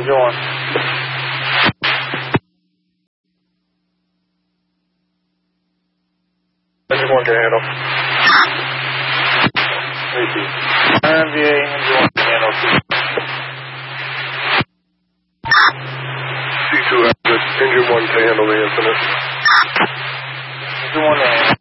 Engine 1. Engine 1 can handle. Repeat. RMVA, Engine 1 can handle. C2 exit, Engine 1 can handle the incident. Engine 1 to handle.